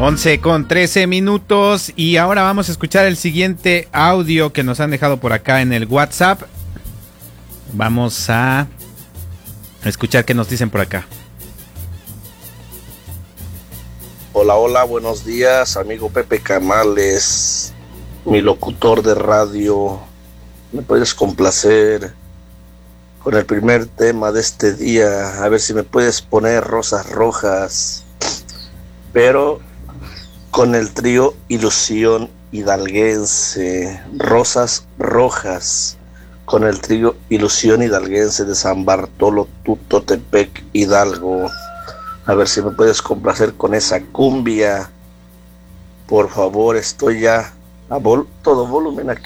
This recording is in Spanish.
11:13 y ahora vamos a escuchar el siguiente audio que nos han dejado por acá en el WhatsApp. Vamos a escuchar qué nos dicen por acá. Hola, hola, buenos días, amigo Pepe Canales, mi locutor de radio. ¿Me puedes complacer con el primer tema de este día? A ver si me puedes poner Rosas Rojas, pero con el trío Ilusión Hidalguense. Rosas Rojas, con el trío Ilusión Hidalguense de San Bartolo, Tutotepec, Hidalgo. A ver si me puedes complacer con esa cumbia. Por favor, estoy ya a todo volumen aquí